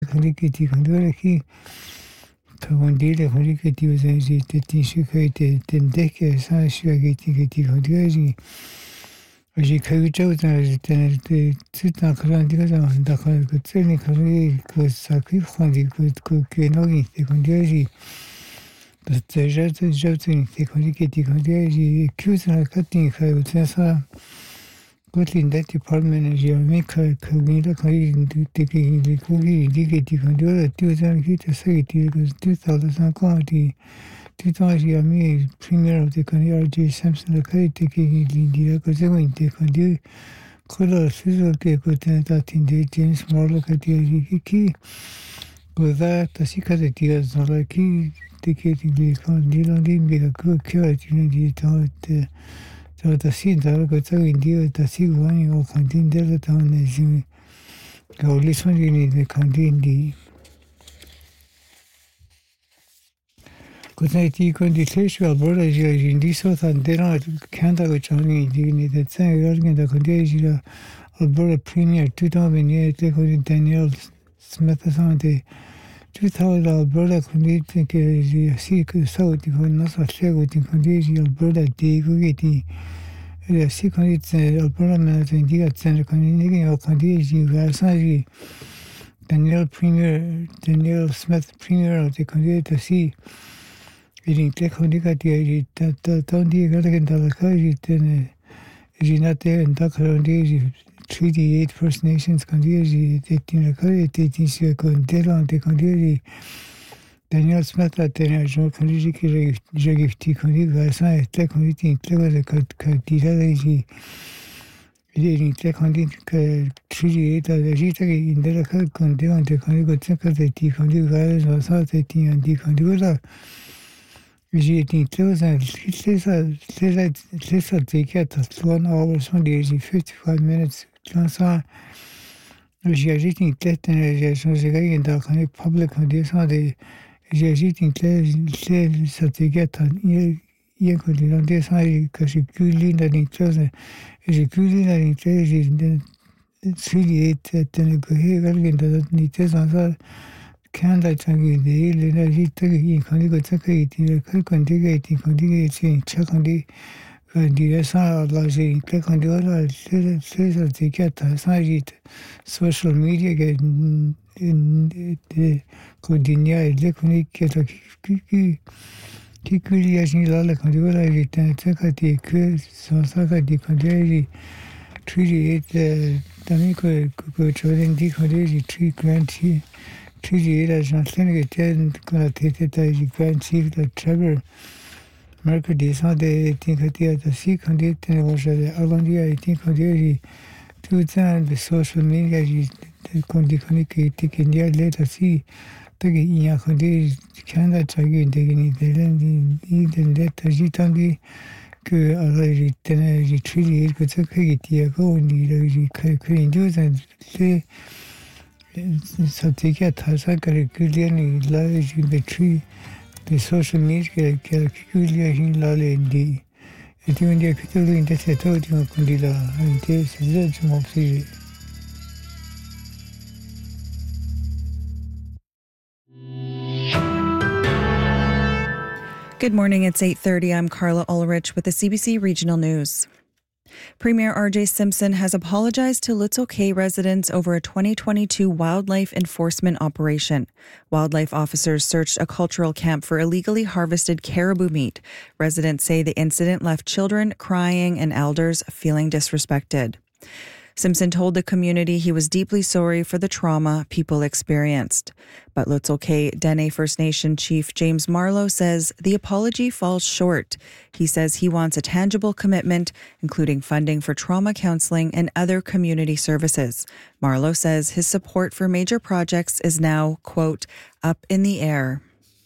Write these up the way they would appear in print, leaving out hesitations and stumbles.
khurikiti khuriki khundile khurikiti uzaji tishukite tendeke sa shugiti khuriki aji khayucha uzaji tsita khurandika da tseni khuri ko sakhi khondi ko kenogi khundiri Jautin khurikiti khundiri kyusna kati khayucha Gotland Department of Jamaica Kogida Tiki Digiti Condora 2020 2000 Premier of the R.J. Sampson Tiki Diacosin Decondi Color Sizzle Kekotin James Morlock Kiki Goza Tasika the Diaz Noraki Tiki Condilon Big Curate So the scene that got in deal the sea one or continue the town as you go listen in the continue. Good night, you can detach your brother in this south and then I can't have a Johnny the same organ the contagion Alberta Premier 2008 according Daniel Smith on the 2000 Alberta Condition Seek South for Nasa with the condition Alberta Digiti. The second Alberta India Center condition Versailles Daniel Premier Daniel Smith Premier of the Condition to see it in Tlecondicati that Tondi Gallagher Dalakaji then Ginate and Dakarondi 38 First Nations Condition 18 Condela de Condition Daniel Smith at the Jean Condition Jagifti Condi Versailles Tleconditi Clever Cadiraji in Tlecondit 38 the Gita in the Condela and the Condigo the Ticondi Valley was out the T and Decondula. J'ai été close and let's take it at 1 hour, 55 minutes. J'ai agité une tête et j'ai dans le public condition de j'ai agité une tête ça te gâte il y a que dans des sens que j'ai culé dans une chose j'ai culé dans une chose j'ai suivi le courrier dans une tête dans ça Canada tangi de l'énergie tagi quand il est que il quand il est chaque année dire ça là j'ai quand il là c'est ça qui ça social media de coordonner électronique qui culiage là le quand il là il était que ça dit quand il 38 d'amis que tu as dit quand il 3 grand Treaty Johnson again the Grand Chief the Trevor Mercury descend the sea condition was the Arlandia I think to the social media the condition taken year later see the Yakondi Canada Tagi the letter Jitangi que already treaty it was a go and do and say Satika Tasa Curriculian Lodge in the tree, the social media Curriculia in Lalendi. And even the Kutulu in the Satodio Kundila, and this is the Moxie. Good morning, it's 8:30. I'm Carla Ulrich with the CBC Regional News. Premier R.J. Simpson has apologized to Little Cay residents over a 2022 wildlife enforcement operation. Wildlife officers searched a cultural camp for illegally harvested caribou meat. Residents say the incident left children crying and elders feeling disrespected. Simpson told the community he was deeply sorry for the trauma people experienced. But Little Cay Dene First Nation Chief James Marlowe says the apology falls short. He says he wants a tangible commitment, including funding for trauma counseling and other community services. Marlowe says his support for major projects is now, quote, up in the air.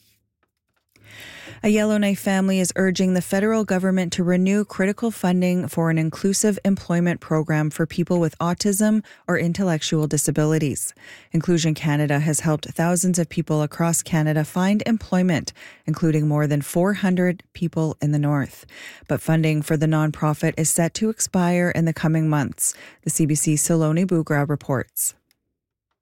A Yellowknife family is urging the federal government to renew critical funding for an inclusive employment program for people with autism or intellectual disabilities. Inclusion Canada has helped thousands of people across Canada find employment, including more than 400 people in the north. But funding for the nonprofit is set to expire in the coming months. The CBC's Saloni Bugra reports.